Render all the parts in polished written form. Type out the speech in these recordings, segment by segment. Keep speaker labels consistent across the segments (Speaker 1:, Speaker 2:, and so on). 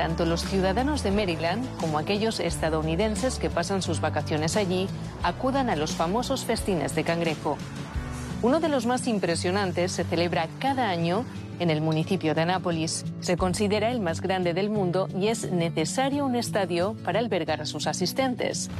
Speaker 1: tanto los ciudadanos de Maryland como aquellos estadounidenses que pasan sus vacaciones allí acudan a los famosos festines de cangrejo. Uno de los más impresionantes se celebra cada año en el municipio de Annapolis. Se considera el más grande del mundo y es necesario un estadio para albergar a sus asistentes.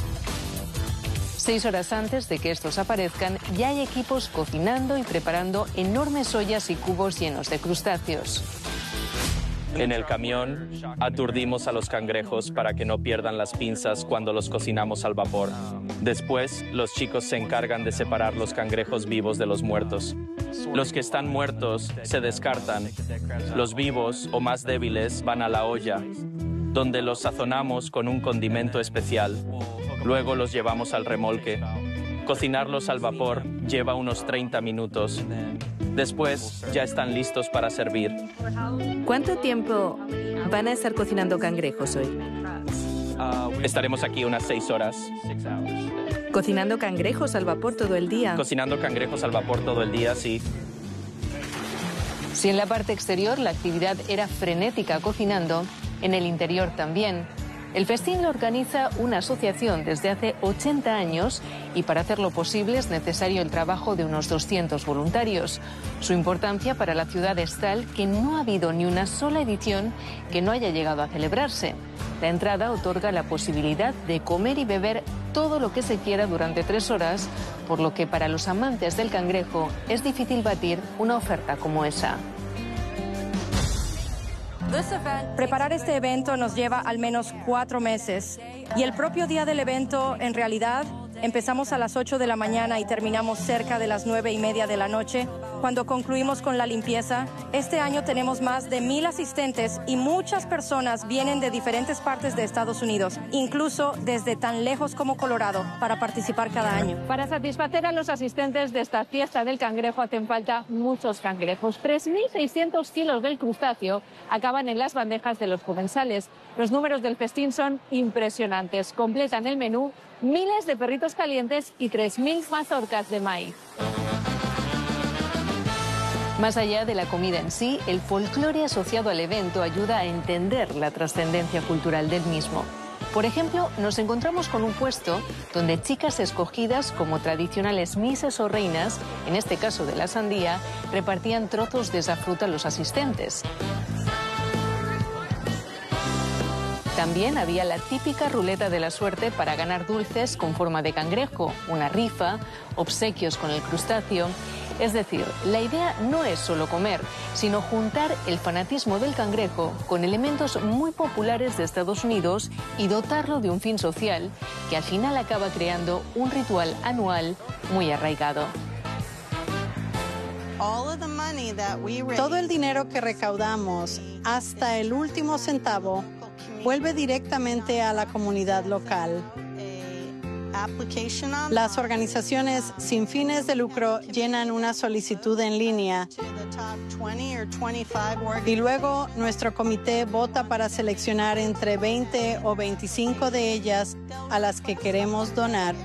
Speaker 1: 6 horas antes de que estos aparezcan, ya hay equipos cocinando y preparando enormes ollas y cubos llenos de crustáceos.
Speaker 2: En el camión aturdimos a los cangrejos para que no pierdan las pinzas cuando los cocinamos al vapor. Después, los chicos se encargan de separar los cangrejos vivos de los muertos. Los que están muertos se descartan. Los vivos o más débiles van a la olla, donde los sazonamos con un condimento especial. Luego los llevamos al remolque. Cocinarlos al vapor lleva unos 30 minutos. Después ya están listos para servir.
Speaker 1: ¿Cuánto tiempo van a estar cocinando cangrejos hoy?
Speaker 2: Estaremos aquí unas 6 horas.
Speaker 1: ¿Cocinando cangrejos al vapor todo el día?
Speaker 2: Cocinando cangrejos al vapor todo el día, sí.
Speaker 1: Si en la parte exterior la actividad era frenética cocinando, en el interior también. El festín lo organiza una asociación desde hace 80 años y para hacerlo posible es necesario el trabajo de unos 200 voluntarios. Su importancia para la ciudad es tal que no ha habido ni una sola edición que no haya llegado a celebrarse. La entrada otorga la posibilidad de comer y beber todo lo que se quiera durante 3 horas, por lo que para los amantes del cangrejo es difícil batir una oferta como esa.
Speaker 3: Preparar este evento nos lleva al menos 4 meses y el propio día del evento, en realidad, empezamos a las 8 de la mañana y terminamos cerca de las 9:30 de la noche. Cuando concluimos con la limpieza, este año tenemos más de 1,000 asistentes y muchas personas vienen de diferentes partes de Estados Unidos, incluso desde tan lejos como Colorado, para participar cada año.
Speaker 4: Para satisfacer a los asistentes de esta fiesta del cangrejo hacen falta muchos cangrejos. 3.600 kilos del crustáceo acaban en las bandejas de los comensales. Los números del festín son impresionantes. Completan el menú miles de perritos calientes y 3.000 mazorcas de maíz.
Speaker 1: Más allá de la comida en sí, el folclore asociado al evento ayuda a entender la trascendencia cultural del mismo. Por ejemplo, nos encontramos con un puesto donde chicas escogidas como tradicionales misses o reinas, en este caso de la sandía, repartían trozos de esa fruta a los asistentes. También había la típica ruleta de la suerte para ganar dulces con forma de cangrejo, una rifa, obsequios con el crustáceo. Es decir, la idea no es solo comer, sino juntar el fanatismo del cangrejo con elementos muy populares de Estados Unidos y dotarlo de un fin social que al final acaba creando un ritual anual muy arraigado.
Speaker 5: Todo el dinero que recaudamos, hasta el último centavo, vuelve directamente a la comunidad local. Las organizaciones sin fines de lucro llenan una solicitud en línea y luego nuestro comité vota para seleccionar entre 20 o 25 de ellas a las que queremos donar.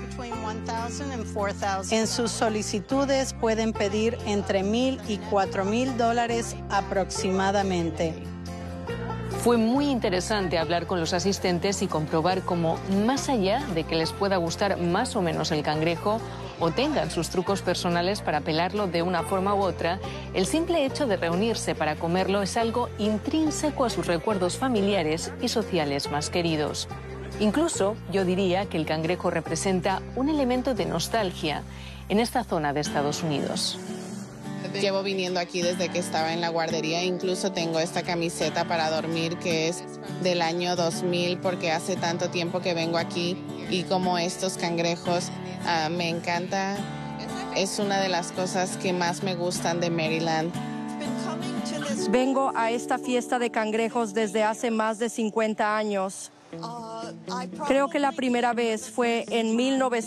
Speaker 5: En sus solicitudes pueden pedir entre $1,000 y $4,000 aproximadamente.
Speaker 1: Fue muy interesante hablar con los asistentes y comprobar cómo, más allá de que les pueda gustar más o menos el cangrejo o tengan sus trucos personales para pelarlo de una forma u otra, el simple hecho de reunirse para comerlo es algo intrínseco a sus recuerdos familiares y sociales más queridos. Incluso yo diría que el cangrejo representa un elemento de nostalgia en esta zona de Estados Unidos.
Speaker 6: Llevo viniendo aquí desde que estaba en la guardería, incluso tengo esta camiseta para dormir que es del año 2000 porque hace tanto tiempo que vengo aquí y como estos cangrejos me encanta, es una de las cosas que más me gustan de Maryland.
Speaker 3: Vengo a esta fiesta de cangrejos desde hace más de 50 años. Creo que la primera vez fue en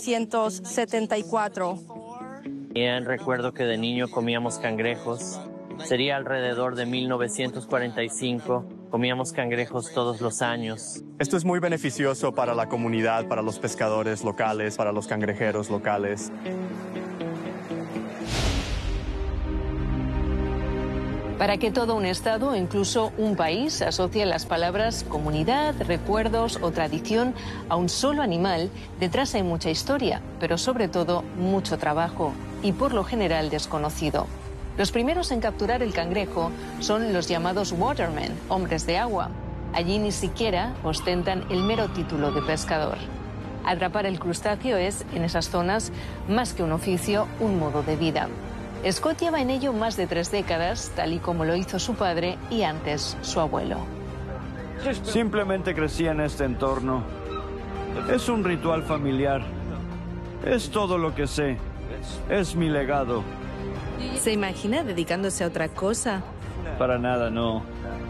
Speaker 3: 1974.
Speaker 7: Bien, recuerdo que de niño comíamos cangrejos. Sería alrededor de 1945. Comíamos cangrejos todos los años.
Speaker 8: Esto es muy beneficioso para la comunidad, para los pescadores locales, para los cangrejeros locales.
Speaker 1: Para que todo un estado o incluso un país asocie las palabras comunidad, recuerdos o tradición a un solo animal, detrás hay mucha historia, pero sobre todo mucho trabajo y por lo general desconocido. Los primeros en capturar el cangrejo son los llamados watermen, hombres de agua. Allí ni siquiera ostentan el mero título de pescador. Atrapar el crustáceo es, en esas zonas, más que un oficio, un modo de vida. Scott lleva en ello más de 3 décadas, tal y como lo hizo su padre y antes su abuelo.
Speaker 9: Simplemente crecí en este entorno. Es un ritual familiar. Es todo lo que sé. Es mi legado.
Speaker 10: ¿Se imagina dedicándose a otra cosa?
Speaker 9: Para nada, no.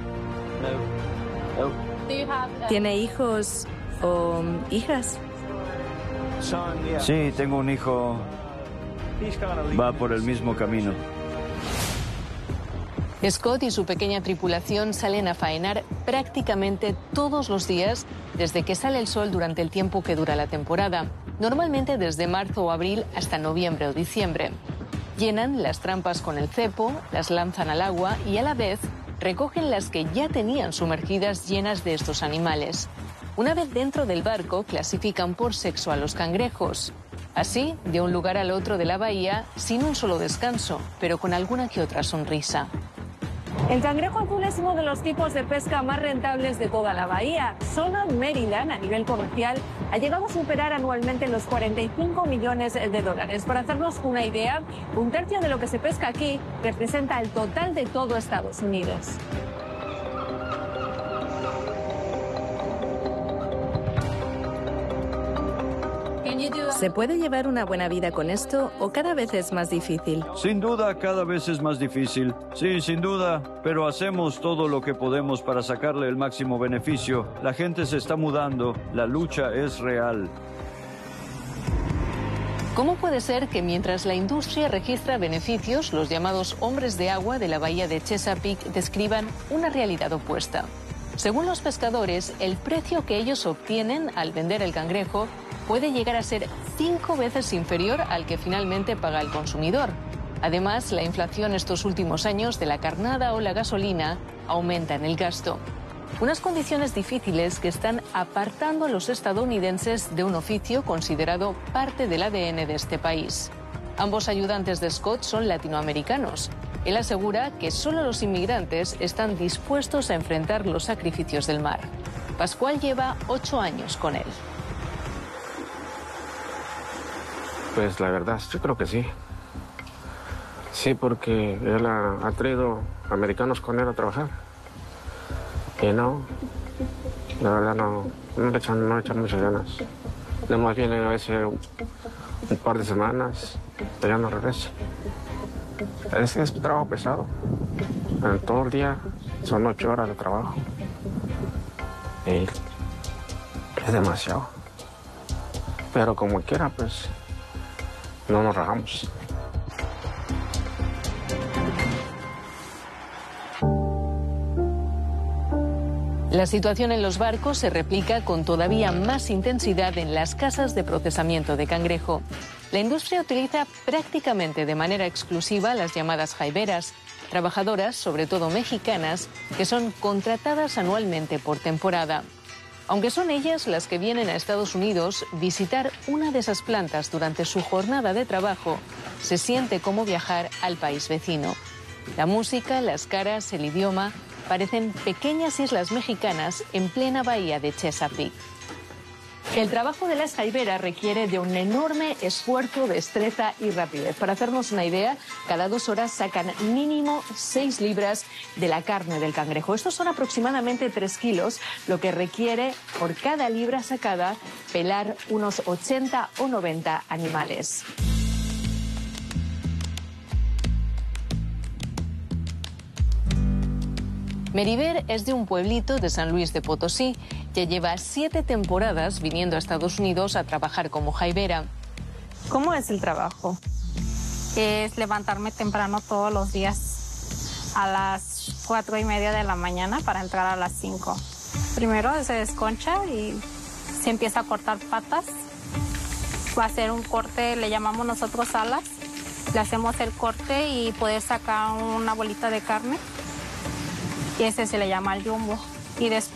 Speaker 10: ¿Tiene hijos o hijas?
Speaker 9: Sí, tengo un hijo. Va por el mismo camino.
Speaker 1: Scott y su pequeña tripulación salen a faenar prácticamente todos los días desde que sale el sol durante el tiempo que dura la temporada, normalmente desde marzo o abril hasta noviembre o diciembre. Llenan las trampas con el cepo, las lanzan al agua y a la vez recogen las que ya tenían sumergidas llenas de estos animales. Una vez dentro del barco, clasifican por sexo a los cangrejos. Así, de un lugar al otro de la bahía, sin un solo descanso, pero con alguna que otra sonrisa.
Speaker 4: El cangrejo azul es uno de los tipos de pesca más rentables de toda la bahía. Solo Maryland, a nivel comercial, ha llegado a superar anualmente los 45 millones de dólares. Para hacernos una idea, 1/3 de lo que se pesca aquí representa el total de todo Estados Unidos.
Speaker 10: ¿Se puede llevar una buena vida con esto o cada vez es más difícil?
Speaker 9: Sin duda, cada vez es más difícil. Sí, sin duda, pero hacemos todo lo que podemos para sacarle el máximo beneficio. La gente se está mudando, la lucha es real.
Speaker 1: ¿Cómo puede ser que mientras la industria registra beneficios, los llamados hombres de agua de la bahía de Chesapeake describan una realidad opuesta? Según los pescadores, el precio que ellos obtienen al vender el cangrejo puede llegar a ser 5 veces inferior al que finalmente paga el consumidor. Además, la inflación estos últimos años de la carnada o la gasolina aumenta en el gasto. Unas condiciones difíciles que están apartando a los estadounidenses de un oficio considerado parte del ADN de este país. Ambos ayudantes de Scott son latinoamericanos. Él asegura que solo los inmigrantes están dispuestos a enfrentar los sacrificios del mar. Pascual lleva 8 años con él.
Speaker 11: Pues la verdad, yo creo que sí. Sí, porque él ha traído americanos con él a trabajar. Y no, la verdad no le echan muchas ganas. Nada más vienen a veces un par de semanas, pero ya no regresa. Es trabajo pesado. En todo el día son 8 horas de trabajo. Y es demasiado. Pero como quiera, pues no nos rajamos.
Speaker 1: La situación en los barcos se replica con todavía más intensidad en las casas de procesamiento de cangrejo. La industria utiliza prácticamente de manera exclusiva las llamadas jaiberas, trabajadoras, sobre todo mexicanas, que son contratadas anualmente por temporada. Aunque son ellas las que vienen a Estados Unidos, visitar una de esas plantas durante su jornada de trabajo se siente como viajar al país vecino. La música, las caras, el idioma parecen pequeñas islas mexicanas en plena bahía de Chesapeake. El trabajo de las jaiberas requiere de un enorme esfuerzo, destreza y rapidez. Para hacernos una idea, cada 2 horas sacan mínimo 6 libras de la carne del cangrejo. Estos son aproximadamente 3 kilos, lo que requiere por cada libra sacada pelar unos 80 o 90 animales. Meriver es de un pueblito de San Luis de Potosí. Ya lleva 7 temporadas viniendo a Estados Unidos a trabajar como jaibera.
Speaker 12: ¿Cómo es el trabajo? Es levantarme temprano todos los días a las 4:30 de la mañana para entrar a las 5. Primero se desconcha y se empieza a cortar patas. Va a ser un corte, le llamamos nosotros alas. Le hacemos el corte y poder sacar una bolita de carne. y ese se le llama el jumbo. Y después